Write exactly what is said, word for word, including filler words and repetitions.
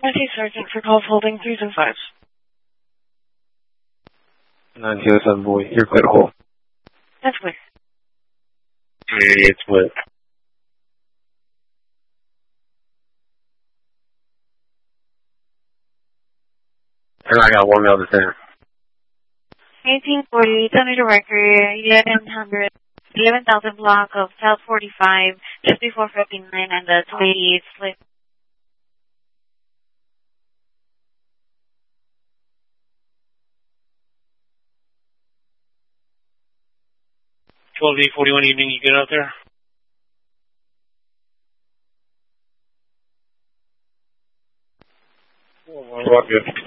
Okay, Sergeant, for calls holding threes and fives. nine zero seven boy, you're clear to hold. That's clear. It's with. And I got one other thing. eighteen forty, tell me the record, eleven hundred, eleven thousand block of South forty-five, just before fifty-nine, and the two eighty-eight slip. twelve eight forty-one evening, you get out there? Oh, well, good.